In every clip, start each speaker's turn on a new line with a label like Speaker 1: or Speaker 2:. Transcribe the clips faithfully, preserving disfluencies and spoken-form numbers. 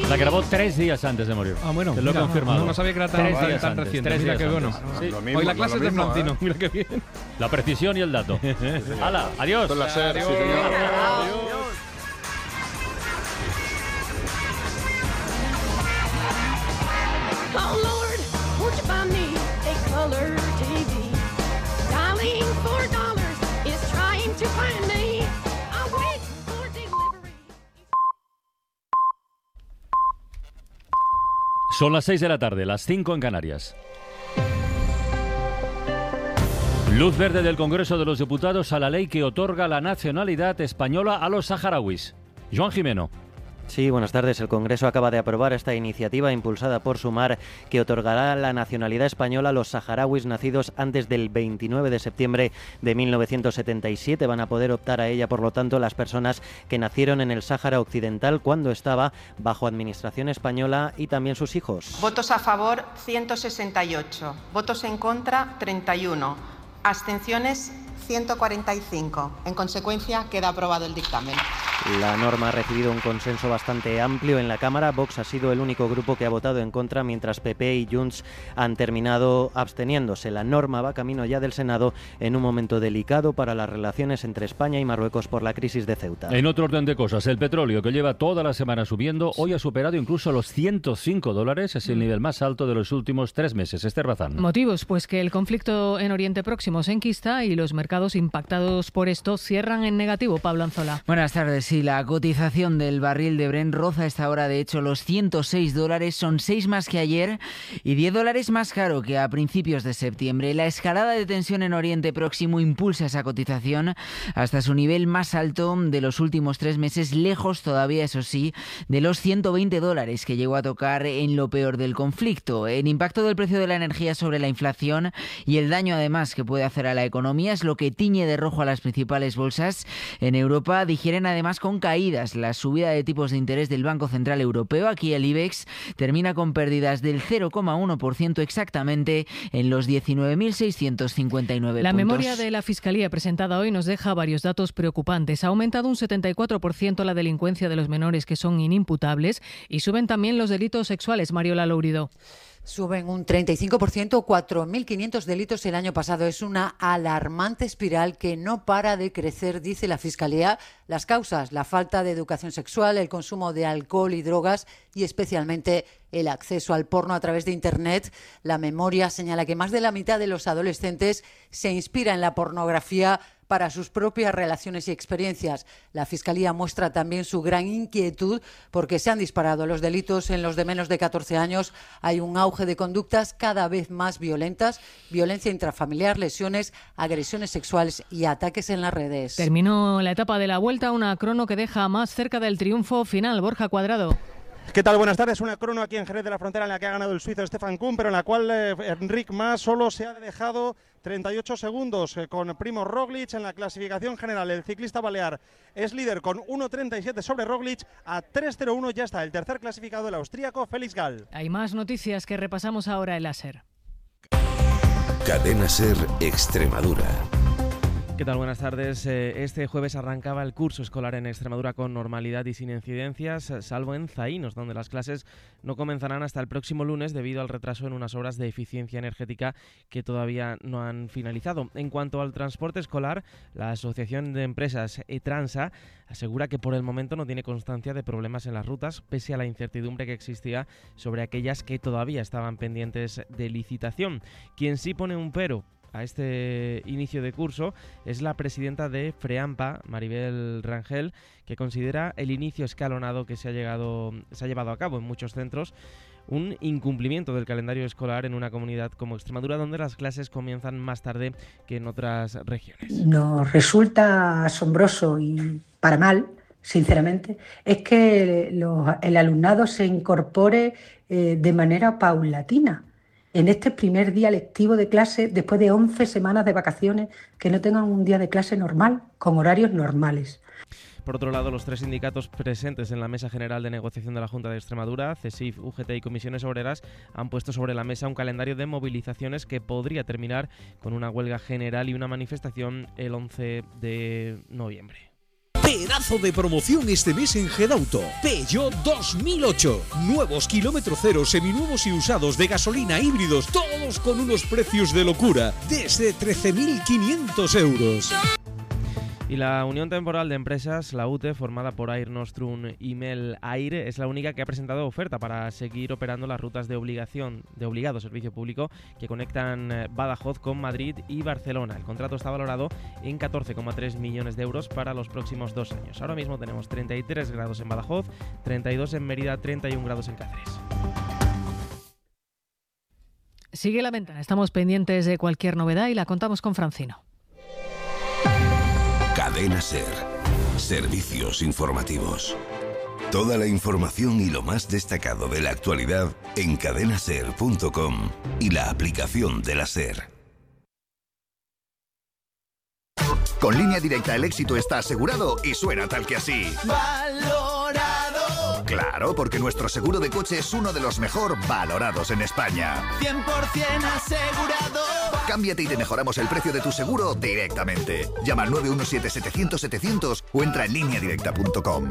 Speaker 1: La grabó tres días antes de morir.
Speaker 2: Ah, bueno.
Speaker 1: Te lo he
Speaker 2: mira,
Speaker 1: confirmado.
Speaker 2: No, no sabía que era tan,
Speaker 1: tres
Speaker 2: tan,
Speaker 1: días
Speaker 2: tan
Speaker 1: antes,
Speaker 2: reciente.
Speaker 1: Tres
Speaker 2: Mira
Speaker 1: días
Speaker 2: qué bueno.
Speaker 1: antes. Sí.
Speaker 3: Lo mismo,
Speaker 2: Hoy la clase
Speaker 3: lo
Speaker 2: es de
Speaker 3: mismo,
Speaker 2: Francino.
Speaker 3: ¿eh?
Speaker 2: Mira qué bien.
Speaker 1: La precisión y el dato. ¡Hala! ¡Adiós!
Speaker 3: Esto es la SER, sí, señor.
Speaker 1: Adiós.
Speaker 4: Oh Lord, won't you buy me a color T V? Dialing for dollars is trying to find me. I wait for delivery.
Speaker 1: Son las seis de la tarde, las cinco en Canarias. Luz verde del Congreso de los Diputados a la ley que otorga la nacionalidad española a los saharauis. Joan Jimeno.
Speaker 5: Sí, buenas tardes. El Congreso acaba de aprobar esta iniciativa impulsada por Sumar que otorgará la nacionalidad española a los saharauis nacidos antes del veintinueve de septiembre de mil novecientos setenta y siete. Van a poder optar a ella, por lo tanto, las personas que nacieron en el Sáhara Occidental cuando estaba bajo administración española y también sus hijos.
Speaker 6: Votos a favor, ciento sesenta y ocho. Votos en contra, treinta y uno. Abstenciones, ciento cuarenta y cinco. En consecuencia, queda aprobado el dictamen.
Speaker 5: La norma ha recibido un consenso bastante amplio en la Cámara. Vox ha sido el único grupo que ha votado en contra, mientras P P y Junts han terminado absteniéndose. La norma va camino ya del Senado en un momento delicado para las relaciones entre España y Marruecos por la crisis de Ceuta.
Speaker 1: En otro orden de cosas, el petróleo, que lleva toda la semana subiendo, hoy ha superado incluso los ciento cinco dólares. Es el nivel más alto de los últimos tres meses. Esther Bazán.
Speaker 7: Motivos, pues que el conflicto en Oriente Próximo se enquista y los mercados impactados por esto cierran en negativo. Pablo Anzola.
Speaker 8: Buenas tardes. Sí, la cotización del barril de Brent roza a esta hora, de hecho, los ciento seis dólares. Son seis más que ayer y diez dólares más caro que a principios de septiembre. La escalada de tensión en Oriente Próximo impulsa esa cotización hasta su nivel más alto de los últimos tres meses, lejos todavía, eso sí, de los ciento veinte dólares que llegó a tocar en lo peor del conflicto. El impacto del precio de la energía sobre la inflación y el daño además que puede hacer a la economía es lo que tiñe de rojo a las principales bolsas en Europa. Digieren además con caídas la subida de tipos de interés del Banco Central Europeo. Aquí el IBEX termina con pérdidas del cero coma uno por ciento exactamente en los diecinueve mil seiscientos cincuenta y nueve
Speaker 7: La
Speaker 8: puntos.
Speaker 7: memoria de la Fiscalía presentada hoy nos deja varios datos preocupantes. Ha aumentado un setenta y cuatro por ciento la delincuencia de los menores que son inimputables y suben también los delitos sexuales. Mariola Lourido.
Speaker 9: Suben un treinta y cinco por ciento, cuatro mil quinientos delitos el año pasado. Es una alarmante espiral que no para de crecer, dice la Fiscalía. Las causas, la falta de educación sexual, el consumo de alcohol y drogas y especialmente el acceso al porno a través de Internet. La memoria señala que más de la mitad de los adolescentes se inspira en la pornografía para sus propias relaciones y experiencias. La Fiscalía muestra también su gran inquietud porque se han disparado los delitos en los de menos de catorce años. Hay un auge de conductas cada vez más violentas, violencia intrafamiliar, lesiones, agresiones sexuales y ataques en las redes.
Speaker 7: Terminó la etapa de la vuelta, una crono que deja más cerca del triunfo final. Borja Cuadrado.
Speaker 10: ¿Qué tal? Buenas tardes. Una crono aquí en Jerez de la Frontera en la que ha ganado el suizo Stefan Kuhn, pero en la cual eh, Enric Mas solo se ha dejado treinta y ocho segundos eh, con Primo Roglic en la clasificación general. El ciclista balear es líder con uno treinta y siete sobre Roglic. A tres cero uno ya está el tercer clasificado, el austríaco Félix Gall.
Speaker 7: Hay más noticias que repasamos ahora en la SER.
Speaker 11: Cadena SER Extremadura.
Speaker 2: ¿Qué tal? Buenas tardes. Este jueves arrancaba el curso escolar en Extremadura con normalidad y sin incidencias, salvo en Zaínos, donde las clases no comenzarán hasta el próximo lunes debido al retraso en unas obras de eficiencia energética que todavía no han finalizado. En cuanto al transporte escolar, la Asociación de Empresas ETRANSA asegura que por el momento no tiene constancia de problemas en las rutas, pese a la incertidumbre que existía sobre aquellas que todavía estaban pendientes de licitación. Quien sí pone un pero a este inicio de curso es la presidenta de FREAMPA, Maribel Rangel, que considera el inicio escalonado que se ha, llegado, se ha llevado a cabo en muchos centros un incumplimiento del calendario escolar en una comunidad como Extremadura, donde las clases comienzan más tarde que en otras regiones.
Speaker 12: Nos resulta asombroso y para mal, sinceramente, es que los, el alumnado se incorpore eh, de manera paulatina en este primer día lectivo de clase después de once semanas de vacaciones, que no tengan un día de clase normal, con horarios normales.
Speaker 2: Por otro lado, los tres sindicatos presentes en la Mesa General de Negociación de la Junta de Extremadura, CESIF, U G T y Comisiones Obreras, han puesto sobre la mesa un calendario de movilizaciones que podría terminar con una huelga general y una manifestación el once de noviembre.
Speaker 3: Pedazo de promoción este mes en Gedauto. Peugeot dos mil ocho. Nuevos kilómetro cero, seminuevos y usados de gasolina, híbridos, todos con unos precios de locura, desde trece mil quinientos euros.
Speaker 2: Y la Unión Temporal de Empresas, la U T E, formada por Air Nostrum y Mel Air, es la única que ha presentado oferta para seguir operando las rutas de obligación de obligado servicio público que conectan Badajoz con Madrid y Barcelona. El contrato está valorado en catorce coma tres millones de euros para los próximos dos años. Ahora mismo tenemos treinta y tres grados en Badajoz, treinta y dos en Mérida, treinta y un grados en Cáceres.
Speaker 7: Sigue La Ventana. Estamos pendientes de cualquier novedad y la contamos con Francino.
Speaker 11: Cadena SER. Servicios informativos. Toda la información y lo más destacado de la actualidad en cadena ser punto com y la aplicación de la SER.
Speaker 13: Con Línea Directa el éxito está asegurado y suena tal que así.
Speaker 14: Valorado.
Speaker 13: Claro, porque nuestro seguro de coche es uno de los mejor valorados en España.
Speaker 14: cien por ciento asegurado.
Speaker 13: Cámbiate y te mejoramos el precio de tu seguro directamente. Llama al nueve uno siete setecientos setecientos o entra en línea directa punto com.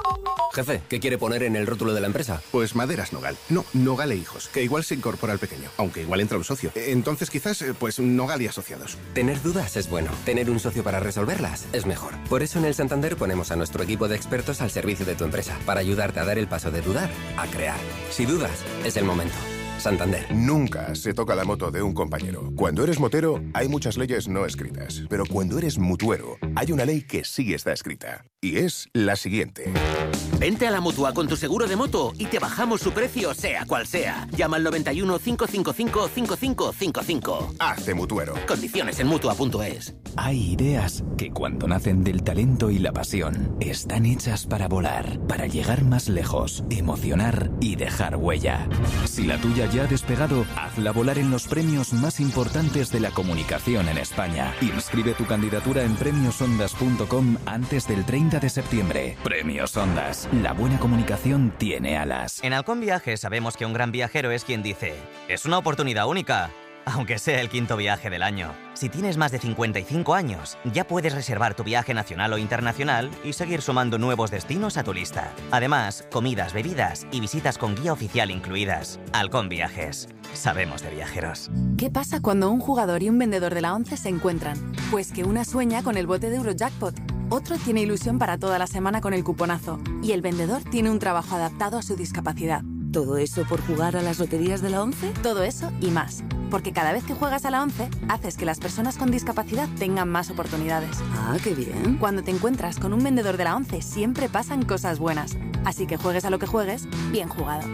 Speaker 15: Jefe, ¿qué quiere poner en el rótulo de la empresa?
Speaker 16: Pues Maderas Nogal. No, Nogal e Hijos, que igual se incorpora al pequeño, aunque igual entra un socio. Entonces quizás, pues Nogal y Asociados.
Speaker 15: Tener dudas es bueno. Tener un socio para resolverlas es mejor. Por eso en el Santander ponemos a nuestro equipo de expertos al servicio de tu empresa, para ayudarte a dar el paso de dudar a crear. Si dudas, es el momento. Santander.
Speaker 17: Nunca se toca la moto de un compañero. Cuando eres motero, hay muchas leyes no escritas. Pero cuando eres mutuero, hay una ley que sí está escrita. Y es la siguiente.
Speaker 18: Vente a la Mutua con tu seguro de moto y te bajamos su precio, sea cual sea. Llama al noventa y uno, cinco cinco cinco, cinco cinco cinco cinco.
Speaker 17: Hazte mutuero.
Speaker 18: Condiciones en mutua punto es.
Speaker 19: Hay ideas que cuando nacen del talento y la pasión, están hechas para volar, para llegar más lejos, emocionar y dejar huella. Si la tuya ya ha despegado, hazla volar en los premios más importantes de la comunicación en España. Inscribe tu candidatura en premios ondas punto com antes del treinta de septiembre. Premios Ondas. La buena comunicación tiene alas.
Speaker 20: En Halcón Viajes sabemos que un gran viajero es quien dice: es una oportunidad única, aunque sea el quinto viaje del año. Si tienes más de cincuenta y cinco años, ya puedes reservar tu viaje nacional o internacional y seguir sumando nuevos destinos a tu lista. Además, comidas, bebidas y visitas con guía oficial incluidas. Halcón Viajes. Sabemos de viajeros.
Speaker 21: ¿Qué pasa cuando un jugador y un vendedor de la ONCE se encuentran? Pues que una sueña con el bote de Eurojackpot, otro tiene ilusión para toda la semana con el cuponazo y el vendedor tiene un trabajo adaptado a su discapacidad. ¿Todo eso por jugar a las loterías de la ONCE? Todo eso y más. Porque cada vez que juegas a la ONCE, haces que las personas con discapacidad tengan más oportunidades. Ah, qué bien. Cuando te encuentras con un vendedor de la ONCE, siempre pasan cosas buenas. Así que juegues a lo que juegues, bien jugado.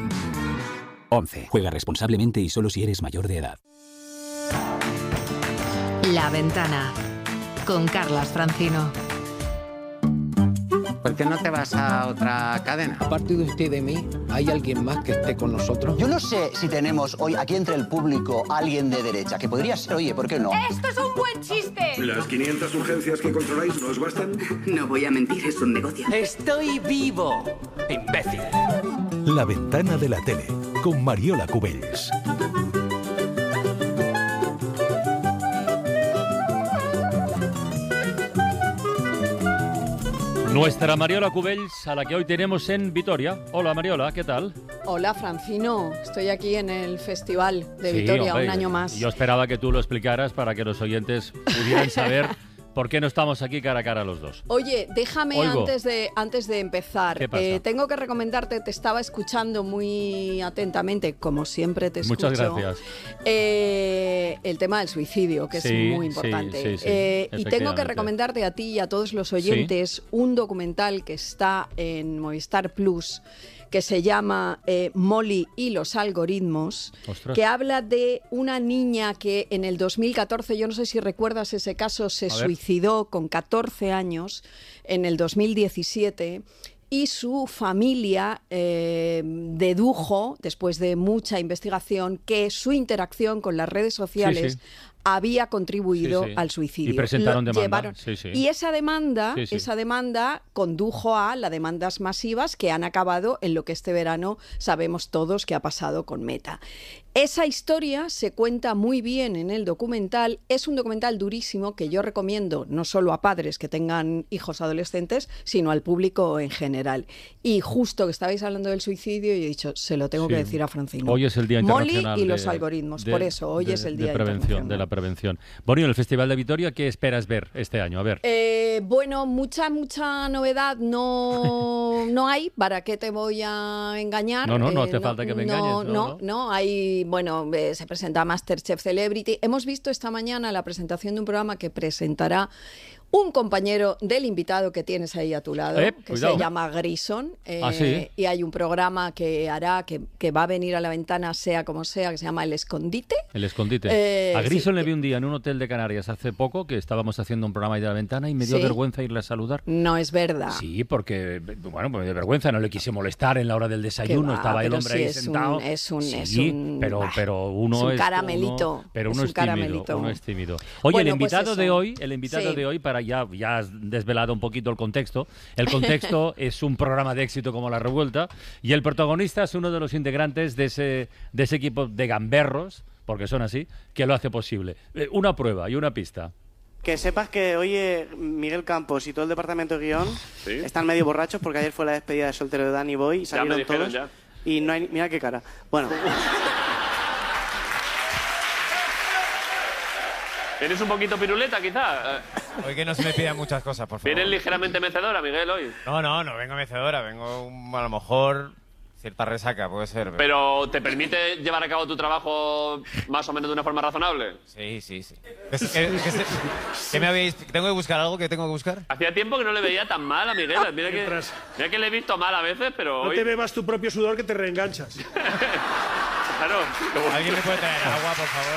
Speaker 22: ONCE. Juega responsablemente y solo si eres mayor de edad.
Speaker 23: La Ventana, con Carlas Francino.
Speaker 24: ¿Por qué no te vas a otra cadena?
Speaker 25: Aparte de usted y de mí, ¿hay alguien más que esté con nosotros?
Speaker 26: Yo no sé si tenemos hoy aquí entre el público alguien de derecha, que podría ser, oye, ¿por qué no?
Speaker 27: ¡Esto es un buen chiste!
Speaker 28: ¿Las quinientas urgencias que controláis no os bastan?
Speaker 27: No voy a mentir, es un negocio.
Speaker 29: ¡Estoy vivo! ¡Imbécil!
Speaker 30: La Ventana de la Tele, con Mariola Cubells.
Speaker 1: Nuestra Mariola Cubells, a la que hoy tenemos en Vitoria. Hola Mariola, ¿qué tal?
Speaker 31: Hola Francino, estoy aquí en el Festival de sí, Vitoria, hombre, un año más.
Speaker 1: Yo esperaba que tú lo explicaras para que los oyentes pudieran saber por qué no estamos aquí cara a cara los dos.
Speaker 31: Oye, déjame antes de, antes de empezar,
Speaker 1: ¿Qué pasa?
Speaker 31: Eh, tengo que recomendarte, te estaba escuchando muy atentamente, como siempre te escucho.
Speaker 1: Muchas gracias.
Speaker 31: Eh, el tema del suicidio, que sí, es muy importante.
Speaker 1: Sí, sí, sí,
Speaker 31: eh, y tengo que recomendarte a ti y a todos los oyentes ¿Sí? un documental que está en Movistar Plus, que se llama eh, Molly y los algoritmos, Ostras. que habla de una niña que en el dos mil catorce, yo no sé si recuerdas ese caso, se suicidó con catorce años en el dos mil diecisiete, y su familia eh, dedujo, después de mucha investigación, que su interacción con las redes sociales sí, sí. había contribuido
Speaker 1: sí, sí.
Speaker 31: al suicidio.
Speaker 1: Y presentaron
Speaker 31: Lo
Speaker 1: demanda.
Speaker 31: llevaron.
Speaker 1: Sí, sí.
Speaker 31: Y esa demanda,
Speaker 1: Sí, sí.
Speaker 31: esa demanda condujo a las demandas masivas que han acabado en lo que este verano sabemos todos que ha pasado con Meta. Esa historia se cuenta muy bien en el documental. Es un documental durísimo que yo recomiendo no solo a padres que tengan hijos adolescentes, sino al público en general. Y justo que estabais hablando del suicidio, yo he dicho, se lo tengo
Speaker 1: Sí.
Speaker 31: que decir a Francino.
Speaker 1: Hoy es el Día Internacional
Speaker 31: Molly y los
Speaker 1: de-
Speaker 31: algoritmos,
Speaker 1: de-
Speaker 31: por eso hoy
Speaker 1: de-
Speaker 31: es el
Speaker 1: de
Speaker 31: Día
Speaker 1: prevención,
Speaker 31: Internacional.
Speaker 1: de la prevención. Bueno, y en el Festival de Vitoria, ¿qué esperas ver este año? A ver.
Speaker 31: Eh, bueno, mucha, mucha novedad no, no hay. ¿Para qué te voy a engañar?
Speaker 1: No, no, no
Speaker 31: Eh,
Speaker 1: hace falta que me
Speaker 31: no,
Speaker 1: engañes, no,
Speaker 31: No,
Speaker 1: no.
Speaker 31: no, hay, bueno, eh, se presenta MasterChef Celebrity. Hemos visto esta mañana la presentación de un programa que presentará un compañero del invitado que tienes ahí a tu lado,
Speaker 1: Eh,
Speaker 31: que
Speaker 1: cuidado.
Speaker 31: se llama Grison. eh,
Speaker 1: Ah, ¿sí?
Speaker 31: Y hay un programa que hará, que, que va a venir a la ventana, sea como sea, que se llama El Escondite.
Speaker 1: El escondite.
Speaker 31: Eh,
Speaker 1: a Grison
Speaker 31: sí,
Speaker 1: le vi un día en un hotel de Canarias hace poco que estábamos haciendo un programa ahí de la ventana y me dio
Speaker 31: ¿Sí?
Speaker 1: vergüenza irle a saludar.
Speaker 31: No es verdad.
Speaker 1: Sí, porque, bueno, pues me dio vergüenza, no le quise molestar en la hora del desayuno,
Speaker 31: va,
Speaker 1: estaba el
Speaker 31: pero
Speaker 1: hombre
Speaker 31: sí
Speaker 1: ahí
Speaker 31: es un-
Speaker 1: sentado.
Speaker 31: es un-
Speaker 1: sí,
Speaker 31: es un-
Speaker 1: pero,
Speaker 31: bah,
Speaker 1: pero uno
Speaker 31: es un
Speaker 1: es
Speaker 31: caramelito,
Speaker 1: uno- pero
Speaker 31: es
Speaker 1: uno
Speaker 31: un
Speaker 1: es, tímido,
Speaker 31: caramelito.
Speaker 1: uno es tímido. Oye,
Speaker 31: Bueno,
Speaker 1: el
Speaker 31: pues
Speaker 1: invitado
Speaker 31: eso.
Speaker 1: de hoy, el invitado
Speaker 31: Sí.
Speaker 1: de hoy, para ya, ya has desvelado un poquito el contexto, el contexto es un programa de éxito como La Revuelta y el protagonista es uno de los integrantes de ese, de ese equipo de gamberros, porque son así, que lo hace posible. Eh, Una prueba y una pista.
Speaker 2: Que sepas que hoy eh, Miguel Campos y todo el departamento de guión
Speaker 3: ¿Sí?
Speaker 2: están medio borrachos porque ayer fue la despedida de soltero de Danny Boy y
Speaker 3: Ya me
Speaker 2: salieron
Speaker 3: dijeron,
Speaker 2: todos.
Speaker 3: ya.
Speaker 2: Y no hay, mira qué cara. Bueno,
Speaker 3: ¿Tienes un poquito piruleta, quizá?
Speaker 4: Hoy que no se me pidan muchas cosas, por favor.
Speaker 3: ¿Vienes ligeramente mecedora, Miguel, hoy?
Speaker 4: No, no, no vengo mecedora, vengo un- a lo mejor cierta resaca, puede ser.
Speaker 3: ¿Pero te permite llevar a cabo tu trabajo más o menos de una forma razonable?
Speaker 4: Sí, sí, sí. Es- es- es- es- ¿Qué me habéis...? ¿Tengo que buscar algo que tengo que buscar?
Speaker 3: Hacía tiempo que no le veía tan mal a Miguel. Mira que, mira que le he visto mal a veces, pero
Speaker 5: No
Speaker 3: hoy...
Speaker 5: te bebas tu propio sudor que te reenganchas.
Speaker 3: Claro.
Speaker 4: ¿Alguien me puede traer agua, por favor?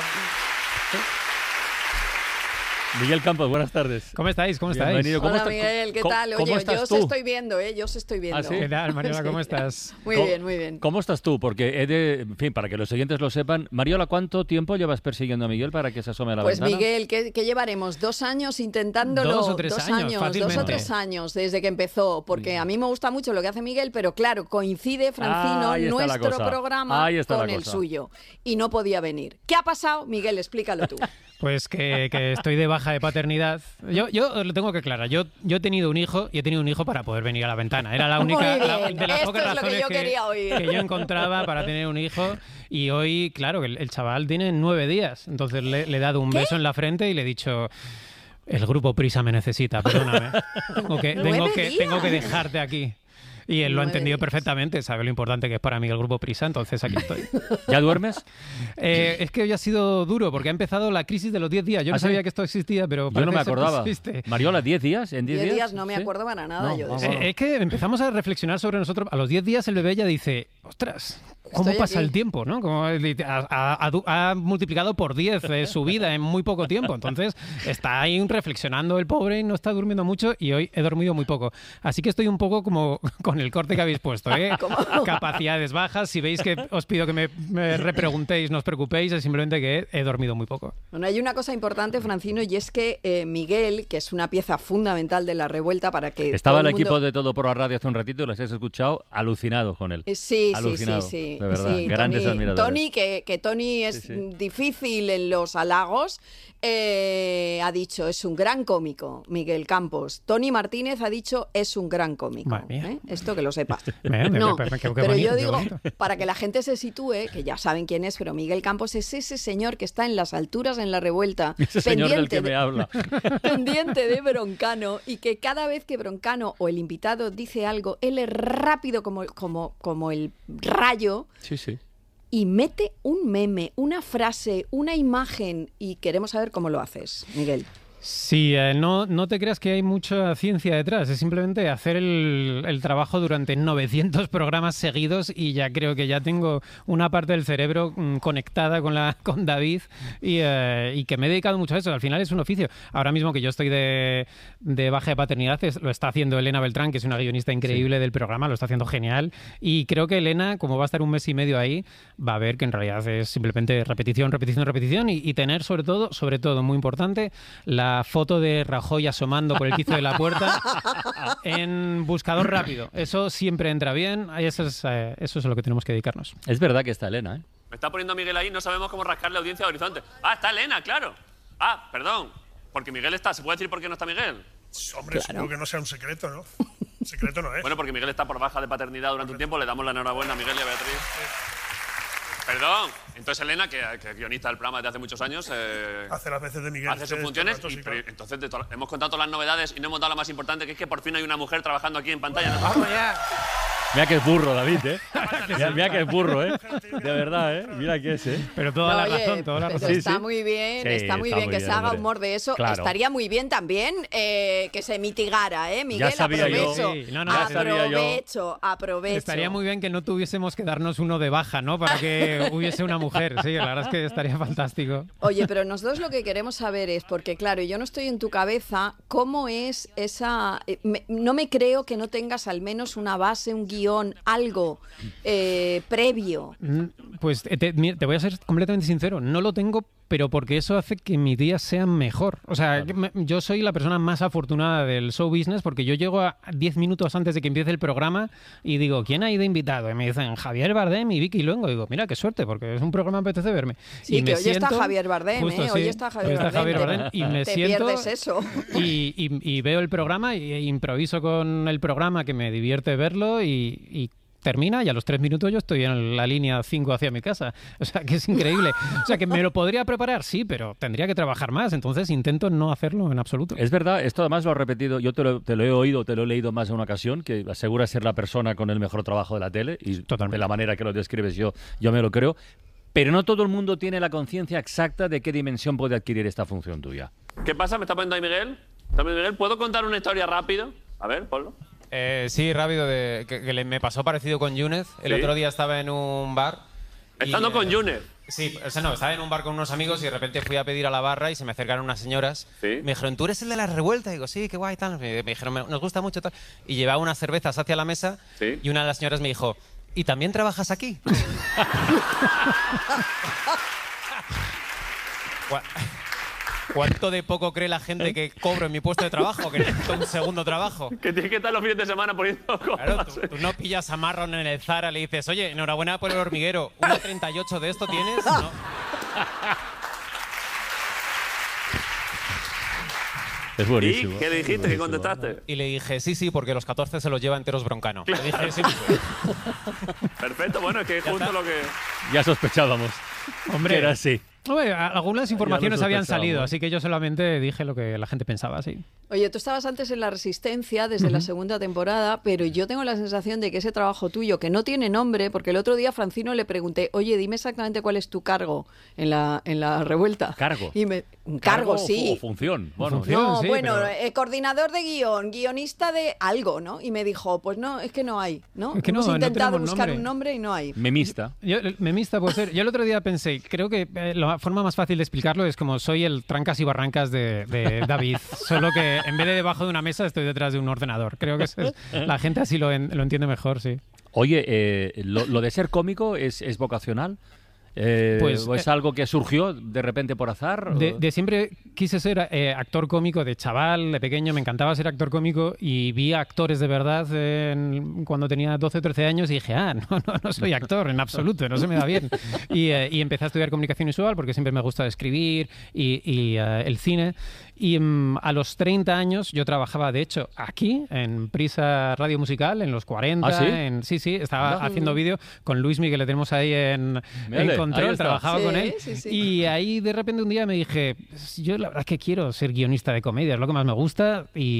Speaker 1: Miguel Campos, buenas tardes.
Speaker 6: ¿Cómo estáis? ¿Cómo estáis?
Speaker 1: Bienvenido. ¿Cómo
Speaker 31: Hola
Speaker 1: está-
Speaker 31: Miguel, ¿qué
Speaker 1: co-
Speaker 31: tal?
Speaker 1: cómo
Speaker 31: Oye,
Speaker 1: estás
Speaker 31: yo os
Speaker 1: tú?
Speaker 31: estoy viendo, ¿eh? Yo os estoy viendo.
Speaker 1: ¿Ah, sí?
Speaker 6: ¿Qué tal, Mariola?
Speaker 31: Sí.
Speaker 6: ¿Cómo estás?
Speaker 31: Muy
Speaker 1: ¿Cómo-
Speaker 31: bien, muy bien.
Speaker 1: ¿Cómo estás tú? Porque he de, en fin, para que los oyentes lo sepan, Mariola, ¿cuánto tiempo llevas persiguiendo a Miguel para que se asome a la
Speaker 31: Pues
Speaker 1: ventana?
Speaker 31: Miguel, ¿qué, qué llevaremos? ¿Dos años intentándolo?
Speaker 6: Dos o tres años,
Speaker 31: dos
Speaker 6: fácilmente.
Speaker 31: o tres años desde que empezó, porque a mí me gusta mucho lo que hace Miguel, pero claro, coincide, Francino,
Speaker 1: Ah, ahí está la
Speaker 31: nuestro
Speaker 1: cosa.
Speaker 31: programa
Speaker 1: Ahí está la
Speaker 31: con el
Speaker 1: cosa.
Speaker 31: suyo, y no podía venir. ¿Qué ha pasado? Miguel, explícalo tú.
Speaker 6: Pues que, que estoy de baja de paternidad. Yo, yo lo tengo que aclarar. Yo, yo he tenido un hijo y he tenido un hijo para poder venir a la ventana. Era la
Speaker 31: Muy
Speaker 6: única
Speaker 31: bien.
Speaker 6: la- de las
Speaker 31: Esto
Speaker 6: pocas
Speaker 31: es lo que
Speaker 6: razones
Speaker 31: yo quería oír.
Speaker 6: que yo encontraba para tener un hijo. Y hoy, claro, el, el chaval tiene nueve días. Entonces le, le he dado un beso en la frente y le he dicho... El grupo Prisa me necesita, perdóname. Tengo que, tengo
Speaker 31: ¡Nueve
Speaker 6: que,
Speaker 31: días!
Speaker 6: tengo que dejarte aquí. Y él lo ha
Speaker 31: Nueve
Speaker 6: entendido
Speaker 31: días.
Speaker 6: perfectamente, sabe lo importante que es para mí el grupo Prisa, entonces aquí estoy.
Speaker 1: ¿Ya duermes?
Speaker 6: Eh, es que hoy ha sido duro porque ha empezado la crisis de los diez días. Yo no
Speaker 1: ¿Ah, sí?
Speaker 6: sabía que esto existía, pero
Speaker 1: Yo no me
Speaker 6: parece ser que
Speaker 1: acordaba.
Speaker 6: existe.
Speaker 1: Mariola, ¿diez días? ¿En diez
Speaker 31: Diez
Speaker 1: días?
Speaker 31: días no me
Speaker 1: ¿Sí?
Speaker 31: acuerdo para nada
Speaker 1: No,
Speaker 31: yo de
Speaker 1: ah,
Speaker 31: eso.
Speaker 1: bueno.
Speaker 6: Eh, es que empezamos a reflexionar sobre nosotros. A los diez días el bebé ya dice, ostras, ¿cómo
Speaker 31: Estoy
Speaker 6: pasa
Speaker 31: aquí.
Speaker 6: el tiempo? ¿no? Como ha, ha- ha- ha multiplicado por diez eh, su vida en muy poco tiempo. Entonces está ahí reflexionando el pobre y no está durmiendo mucho y hoy he dormido muy poco. Así que estoy un poco como con el corte que habéis puesto. ¿eh? Capacidades bajas. Si veis que os pido que me, me repreguntéis, no os preocupéis, es simplemente que he, he dormido muy poco.
Speaker 31: Bueno, hay una cosa importante, Francino, y es que eh, Miguel, que es una pieza fundamental de la revuelta para que
Speaker 1: Estaba
Speaker 31: todo
Speaker 1: el
Speaker 31: el
Speaker 1: equipo
Speaker 31: mundo...
Speaker 1: de Todo por la Radio hace un ratito y los has escuchado alucinados con él.
Speaker 31: Eh, Sí, sí,
Speaker 1: Alucinado,
Speaker 31: sí, sí.
Speaker 1: de verdad,
Speaker 31: sí,
Speaker 1: grandes
Speaker 31: Tony,
Speaker 1: admiradores.
Speaker 31: Tony, que, que Tony es
Speaker 1: Sí, sí.
Speaker 31: difícil en los halagos, eh, ha dicho, es un gran cómico, Miguel Campos. Tony Martínez ha dicho, es un gran cómico.
Speaker 6: Madre mía.
Speaker 31: ¿eh? Esto que lo sepas.
Speaker 6: Me- me-
Speaker 31: No,
Speaker 6: me- me- qué- qué
Speaker 31: pero
Speaker 6: bonito,
Speaker 31: yo
Speaker 6: qué
Speaker 31: digo,
Speaker 6: bonito.
Speaker 31: para que la gente se sitúe, que ya saben quién es, pero Miguel Campos es ese señor que está en las alturas en la revuelta,
Speaker 1: Ese señor del que
Speaker 31: de-
Speaker 1: me habla.
Speaker 31: pendiente de Broncano, y que cada vez que Broncano o el invitado dice algo, él es rápido como, como, como el rayo
Speaker 1: Sí, sí.
Speaker 31: y mete un meme, una frase, una imagen, y queremos saber cómo lo haces, Miguel.
Speaker 6: Sí, eh, no, no te creas que hay mucha ciencia detrás, es simplemente hacer el, el trabajo durante novecientos programas seguidos y ya creo que ya tengo una parte del cerebro mm, conectada con, la, con David y, eh, y que me he dedicado mucho a eso. Al final es un oficio. Ahora mismo que yo estoy de, de baja de paternidad, es, lo está haciendo Elena Beltrán, que es una guionista increíble sí. del programa, lo está haciendo genial y creo que Elena, como va a estar un mes y medio ahí, va a ver que en realidad es simplemente repetición, repetición, repetición y, y tener sobre todo, sobre todo, muy importante, la La foto de Rajoy asomando por el quicio de la puerta en buscador rápido. Eso siempre entra bien. Eso es, eh, eso es a lo que tenemos que dedicarnos.
Speaker 1: Es verdad que está Elena, ¿eh?
Speaker 3: Me está poniendo Miguel ahí, no sabemos cómo rascarle audiencia a Horizonte. Ah, está Elena, claro. Ah, perdón. Porque Miguel está. ¿Se puede decir por qué no está Miguel?
Speaker 5: Hombre, claro. Supongo que no sea un secreto, ¿no? Secreto no es.
Speaker 3: Bueno, porque Miguel está por baja de paternidad durante un tiempo. Le damos la enhorabuena a Miguel y a Beatriz. Sí. Perdón. Entonces Elena, que, que es guionista del programa desde hace muchos años... Eh,
Speaker 5: hace las veces de Miguel.
Speaker 3: Hace sus funciones.
Speaker 5: Rato,
Speaker 3: y,
Speaker 5: sí,
Speaker 3: pero,
Speaker 5: claro.
Speaker 3: Entonces de to, hemos contado todas las novedades y no hemos dado la más importante, que es que por fin hay una mujer trabajando aquí en pantalla. ¿No?
Speaker 5: ¡Vamos ya!
Speaker 1: Mira que es burro, David, ¿eh? Mira, mira que es burro, ¿eh? De verdad, ¿eh? Mira que es, ¿eh?
Speaker 6: Pero toda
Speaker 31: no,
Speaker 6: la
Speaker 31: oye,
Speaker 6: razón, toda la razón.
Speaker 31: Está
Speaker 1: sí, sí.
Speaker 31: muy bien,
Speaker 1: Sí,
Speaker 31: está muy
Speaker 1: está
Speaker 31: bien
Speaker 1: muy
Speaker 31: que
Speaker 1: bien,
Speaker 31: se haga
Speaker 1: hombre.
Speaker 31: humor de eso.
Speaker 1: Claro.
Speaker 31: Estaría muy bien también eh, que se mitigara, ¿eh, Miguel?
Speaker 1: Ya sabía yo.
Speaker 31: Aprovecho,
Speaker 6: Sí, no, no,
Speaker 1: ya sabía yo.
Speaker 31: aprovecho, aprovecho.
Speaker 6: Estaría muy bien que no tuviésemos que darnos uno de baja, ¿no? Para que hubiese una mujer. Sí, la verdad es que estaría fantástico.
Speaker 31: Oye, pero nosotros lo que queremos saber es, porque claro, yo no estoy en tu cabeza, ¿cómo es esa...? eh, me- no me creo que no tengas al menos una base, un guión, algo eh, previo.
Speaker 6: Mm, Pues eh, te, mira, te voy a ser completamente sincero, no lo tengo, pero porque eso hace que mis días sean mejor. O sea, que me- yo soy la persona más afortunada del show business porque yo llego a diez minutos antes de que empiece el programa y digo, ¿quién ha ido invitado? Y me dicen, Javier Bardem y Vicky Luengo. Digo, mira, qué suerte, porque es un programa que me apetece verme.
Speaker 31: Sí,
Speaker 6: y
Speaker 31: que
Speaker 6: me
Speaker 31: hoy está
Speaker 6: siento-
Speaker 31: Javier Bardem,
Speaker 6: justo,
Speaker 31: ¿eh? Hoy
Speaker 6: sí,
Speaker 31: está Javier
Speaker 6: hoy está
Speaker 31: Bardem.
Speaker 6: Javier
Speaker 31: Te-
Speaker 6: Bardem y me
Speaker 31: te
Speaker 6: siento...
Speaker 31: pierdes eso.
Speaker 6: Y, y- y veo el programa y e improviso con el programa, que me divierte verlo y, y termina y a los tres minutos yo estoy en la línea cinco hacia mi casa. O sea, que es increíble. O sea, que me lo podría preparar, sí, pero tendría que trabajar más. Entonces intento no hacerlo en absoluto.
Speaker 1: Es verdad, esto además lo he repetido, yo te lo, te lo he oído, te lo he leído más de una ocasión, que asegura ser la persona con el mejor trabajo de la tele, y de la manera que lo describes yo, yo me lo creo, pero no todo el mundo tiene la conciencia exacta de qué dimensión puede adquirir esta función tuya.
Speaker 3: ¿Qué pasa? ¿Me está poniendo ahí Miguel? ¿Está poniendo Miguel? ¿Puedo contar una historia rápido? A ver, ponlo.
Speaker 4: Eh, sí, rápido, de, que, que le- me pasó parecido con Yunez. El
Speaker 3: ¿Sí?
Speaker 4: otro día estaba en un bar. y,
Speaker 3: Estando con
Speaker 4: eh,
Speaker 3: Yunez.
Speaker 4: Sí, o sea, no, estaba en un bar con unos amigos y de repente fui a pedir a la barra y se me acercaron unas señoras.
Speaker 3: ¿Sí?
Speaker 4: Me dijeron, ¿tú eres el de la revuelta? Y digo, sí, qué guay, tal. Me, me dijeron, nos gusta mucho, tal. Y llevaba unas cervezas hacia la mesa
Speaker 3: ¿Sí?
Speaker 4: y una de las señoras me dijo, ¿y también trabajas aquí? Gua- ¿Cuánto de poco cree la gente que cobro en mi puesto de trabajo? Que necesito un segundo trabajo.
Speaker 3: Que tienes que estar los fines de semana poniendo
Speaker 4: Claro,
Speaker 3: cosas.
Speaker 4: tú, tú no pillas a Marron en el Zara, le dices, oye, enhorabuena por el hormiguero, ¿una treinta y ocho de esto tienes? No.
Speaker 1: Es buenísimo.
Speaker 3: ¿Y qué le dijiste? ¿Qué contestaste?
Speaker 4: Y le dije, sí, sí, porque los catorce se los lleva enteros Broncano. Le dije, sí,
Speaker 3: Perfecto, bueno, es que es justo lo que...
Speaker 1: Ya sospechábamos.
Speaker 6: Hombre.
Speaker 1: Que era así.
Speaker 6: Hombre, a- algunas informaciones
Speaker 1: Ya lo
Speaker 6: habían
Speaker 1: sospechábamos.
Speaker 6: salido, así que yo solamente dije lo que la gente pensaba, sí.
Speaker 31: Oye, tú estabas antes en La Resistencia desde la segunda temporada, pero yo tengo la sensación de que ese trabajo tuyo, que no tiene nombre, porque el otro día a Francino le pregunté, oye, dime exactamente cuál es tu cargo en la, en la revuelta.
Speaker 1: ¿Cargo?
Speaker 31: Y me, un cargo,
Speaker 1: o-
Speaker 31: sí.
Speaker 1: O función. Bueno,
Speaker 6: Función.
Speaker 31: No,
Speaker 6: sí,
Speaker 31: bueno,
Speaker 6: pero-
Speaker 31: eh, coordinador de guión, guionista de algo, ¿no? Y me dijo, pues no, es que no hay, ¿no?
Speaker 6: Es que no,
Speaker 31: Hemos
Speaker 6: no
Speaker 31: intentado
Speaker 6: tenemos
Speaker 31: buscar
Speaker 6: nombre.
Speaker 31: un nombre y no hay.
Speaker 1: memista.
Speaker 6: Yo, el memista puede ser. Yo el otro día pensé, creo que eh, la forma más fácil de explicarlo es como soy el trancas y barrancas de, de David, solo que en vez de debajo de una mesa estoy detrás de un ordenador. Creo que eso es- la gente así lo, en- lo entiende mejor, sí.
Speaker 1: Oye, eh, lo, lo de ser cómico es, es vocacional. Eh,
Speaker 6: Pues,
Speaker 1: ¿O es
Speaker 6: eh,
Speaker 1: algo que surgió de repente por azar?
Speaker 6: De,
Speaker 1: o-
Speaker 6: de siempre quise ser eh, actor cómico de chaval, de pequeño, me encantaba ser actor cómico y vi a actores de verdad en- cuando tenía doce o trece años y dije, ah, no, no, no soy actor en absoluto, no se me da bien. Y, eh, y empecé a estudiar comunicación visual porque siempre me gusta escribir y, y, eh, el cine. Y mm, a los treinta años yo trabajaba, de hecho, aquí, en Prisa Radio Musical, en los cuarenta.
Speaker 1: ¿Ah, sí?
Speaker 6: En, sí, sí, estaba
Speaker 1: Anda.
Speaker 6: haciendo vídeo con Luismi, que le tenemos ahí en,
Speaker 1: Vale,
Speaker 6: en
Speaker 1: ahí
Speaker 6: control,
Speaker 1: está.
Speaker 6: trabajaba
Speaker 31: Sí,
Speaker 6: con él.
Speaker 31: sí, sí.
Speaker 6: Y ahí de repente un día me dije, yo la verdad es que quiero ser guionista de comedia, es lo que más me gusta y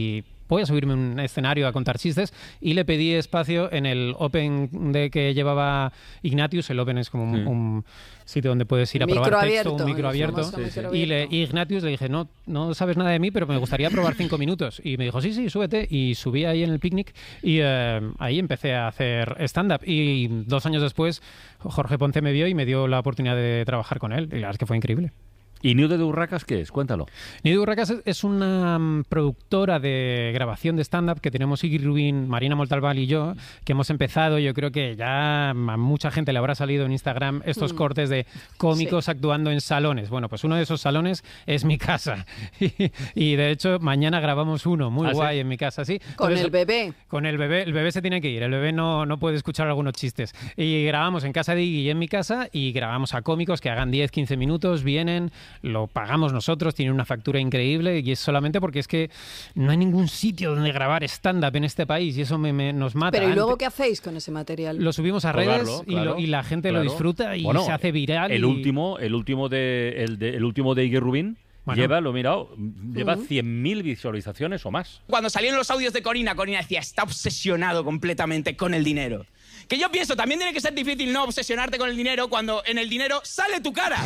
Speaker 6: voy a subirme a un escenario a contar chistes y le pedí espacio en el Open de que llevaba Ignatius. El Open es como un,
Speaker 1: Sí.
Speaker 6: un sitio donde puedes ir a
Speaker 31: Micro
Speaker 6: probar
Speaker 31: abierto,
Speaker 6: texto, un micro
Speaker 31: el
Speaker 6: abierto.
Speaker 31: famoso micro
Speaker 6: Y, le,
Speaker 31: abierto.
Speaker 6: y Ignatius le dije, no, no sabes nada de mí, pero me gustaría probar cinco minutos. Y me dijo, sí, sí, súbete. Y subí ahí en el picnic y eh, ahí empecé a hacer stand-up. Y dos años después, Jorge Ponce me vio y me dio la oportunidad de trabajar con él. Y la verdad es que fue increíble.
Speaker 1: ¿Y Nido de Urracas qué es? Cuéntalo.
Speaker 6: Nido de Urracas es- es una mm, productora de grabación de stand-up que tenemos Iggy Rubin, Marina Montalbán y yo, que hemos empezado. Yo creo que ya a mucha gente le habrá salido en Instagram estos
Speaker 31: Mm.
Speaker 6: cortes de cómicos actuando en salones. Bueno, pues uno de esos salones es mi casa. Y, y, de hecho, mañana grabamos uno muy
Speaker 1: ¿Ah, sí?
Speaker 6: guay en mi casa, sí.
Speaker 31: Con
Speaker 6: Entonces,
Speaker 31: el bebé.
Speaker 6: Con el bebé, el bebé se tiene que ir, el bebé no, no puede escuchar algunos chistes. Y grabamos en casa de Iggy y en mi casa y grabamos a cómicos que hagan diez, quince minutos, vienen, lo pagamos nosotros, tienen una factura increíble y es solamente porque es que no hay ningún sitio donde grabar stand-up en este país y eso me, me- nos mata.
Speaker 31: Pero ¿y luego
Speaker 6: Ante-
Speaker 31: qué hacéis con ese material?
Speaker 6: Lo subimos a redes
Speaker 1: Colgarlo,
Speaker 6: y, lo-
Speaker 1: claro,
Speaker 6: y la gente lo
Speaker 1: claro.
Speaker 6: disfruta y
Speaker 1: Bueno,
Speaker 6: se hace viral.
Speaker 1: El
Speaker 6: y-
Speaker 1: último, el último de el, de, el último de Iggy Rubin
Speaker 6: Bueno.
Speaker 1: lleva, lo he mirado, lleva
Speaker 31: Ujú.
Speaker 1: cien mil visualizaciones o más.
Speaker 7: Cuando salieron los audios de Corina, Corina decía, está obsesionado completamente con el dinero. Que yo pienso, también tiene que ser difícil no obsesionarte con el dinero cuando en el dinero sale tu cara.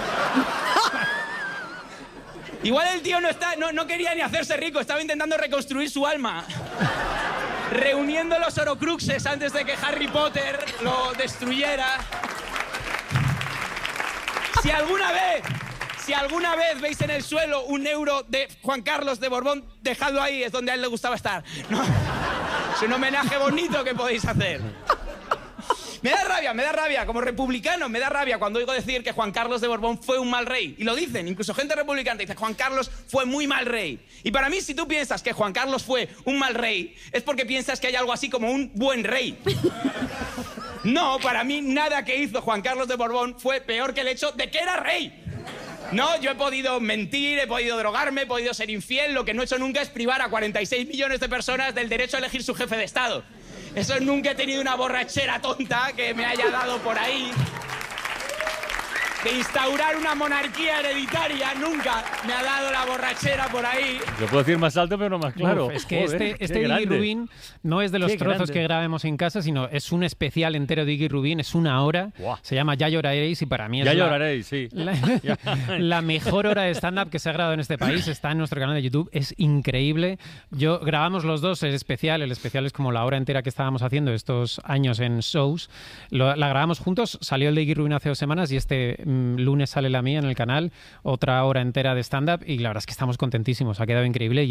Speaker 7: Igual el tío no, está, no, no quería ni hacerse rico, estaba intentando reconstruir su alma. Reuniendo los Horcruxes antes de que Harry Potter lo destruyera. Si alguna vez, si alguna vez veis en el suelo un euro de Juan Carlos de Borbón, dejadlo ahí, es donde a él le gustaba estar. No, es un homenaje bonito que podéis hacer. Me da rabia, me da rabia, como republicano, me da rabia cuando oigo decir que Juan Carlos de Borbón fue un mal rey. Y lo dicen, incluso gente republicana dice, Juan Carlos fue muy mal rey. Y para mí, si tú piensas que Juan Carlos fue un mal rey, es porque piensas que hay algo así como un buen rey. No, para mí nada que hizo Juan Carlos de Borbón fue peor que el hecho de que era rey. No, yo he podido mentir, he podido drogarme, he podido ser infiel, lo que no he hecho nunca es privar a cuarenta y seis millones de personas del derecho a elegir su jefe de Estado. Eso nunca he tenido una borrachera tonta que me haya dado por ahí. De instaurar una monarquía hereditaria, nunca me ha dado la borrachera por ahí.
Speaker 1: Lo puedo decir más alto, pero no más claro.
Speaker 6: Uf, es que
Speaker 1: Joder,
Speaker 6: este,
Speaker 1: qué
Speaker 6: este Iggy
Speaker 1: grande.
Speaker 6: Rubin no es de los
Speaker 1: Qué
Speaker 6: trozos
Speaker 1: grande.
Speaker 6: que grabemos en casa, sino es un especial entero de Iggy Rubin, es una hora,
Speaker 1: Buah.
Speaker 6: se llama Ya lloraréis y para mí es
Speaker 1: Ya
Speaker 6: la,
Speaker 1: lloraréis, sí.
Speaker 6: la,
Speaker 1: Ya.
Speaker 6: la mejor hora de stand-up que se ha grabado en este país, está en nuestro canal de YouTube, es increíble. Yo grabamos los dos el especial, el especial es como la hora entera que estábamos haciendo estos años en shows, Lo- la grabamos juntos, salió el de Iggy Rubin hace dos semanas y este mm, lunes sale la mía en el canal, otra hora entera de stand-up y la verdad es que estamos contentísimos, ha quedado increíble.